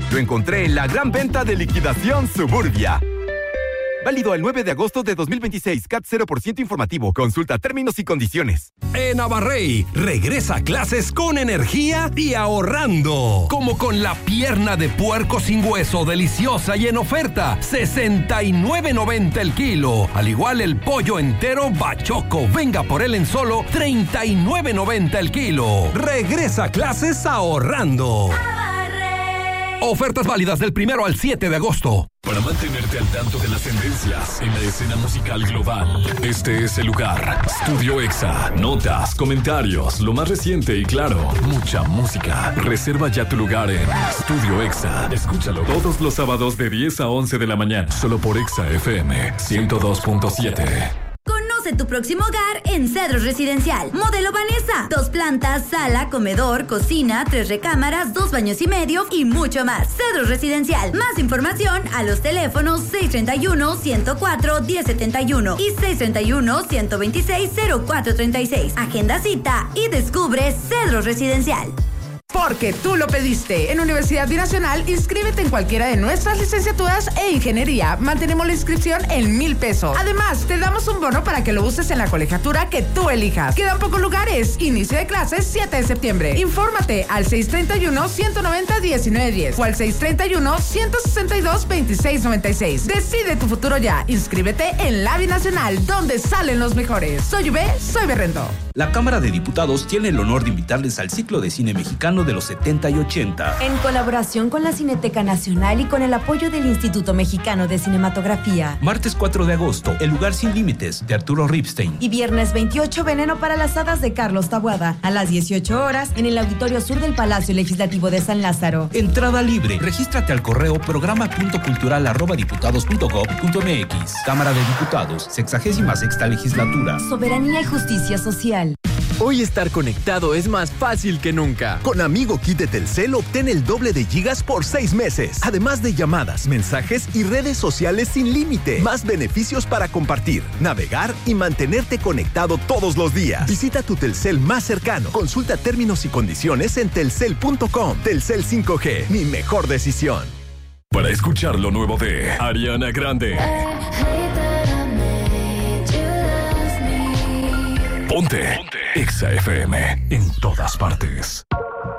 Lo encontré en la gran venta de liquidación Suburbia. Válido el 9 de agosto de 2026. CAT 0% informativo. Consulta términos y condiciones. En Navarrey, regresa a clases con energía y ahorrando. Como con la pierna de puerco sin hueso, deliciosa y en oferta. $69.90 el kilo. Al igual el pollo entero bachoco. Venga por él en solo $39.90 el kilo. Regresa a clases ahorrando. Ofertas válidas del 1 al 7 de agosto. Para mantenerte al tanto de las tendencias en la escena musical global, este es el lugar. Studio Exa. Notas, comentarios, lo más reciente y claro, mucha música. Reserva ya tu lugar en Studio Exa. Escúchalo todos los sábados de 10 a 11 de la mañana, solo por Exa FM 102.7. Conoce tu próximo hogar en Cedros Residencial. Modelo Vanessa. 2 plantas, sala, comedor, cocina, 3 recámaras, 2 baños y medio y mucho más. Cedros Residencial. Más información a los teléfonos 631-104-1071 y 631-126-0436. Agenda cita y descubre Cedros Residencial. Porque tú lo pediste. En Universidad Binacional, inscríbete en cualquiera de nuestras licenciaturas e ingeniería. Mantenemos la inscripción en $1,000. Además, te damos un bono para que lo uses en la colegiatura que tú elijas. Quedan pocos lugares. Inicio de clases 7 de septiembre. Infórmate al 631-190-1910 o al 631-162-2696. Decide tu futuro ya. Inscríbete en la Binacional, donde salen los mejores. Soy Ube, soy Berrendo. La Cámara de Diputados tiene el honor de invitarles al ciclo de cine mexicano de los 70 y 80. En colaboración con la Cineteca Nacional y con el apoyo del Instituto Mexicano de Cinematografía. Martes 4 de agosto, El lugar sin límites, de Arturo Ripstein. Y viernes 28, Veneno para las hadas, de Carlos Taboada. A las 18 horas, en el Auditorio Sur del Palacio Legislativo de San Lázaro. Entrada libre. Regístrate al correo programa.cultural@diputados.gov.mx. Cámara de Diputados, 66ª legislatura. Soberanía y justicia social. Hoy estar conectado es más fácil que nunca. Con Amigo Kit de Telcel obtén el doble de gigas por 6 meses. Además de llamadas, mensajes y redes sociales sin límite. Más beneficios para compartir, navegar y mantenerte conectado todos los días. Visita tu Telcel más cercano. Consulta términos y condiciones en telcel.com. Telcel 5G, mi mejor decisión. Para escuchar lo nuevo de Ariana Grande. Ponte Exa FM en todas partes.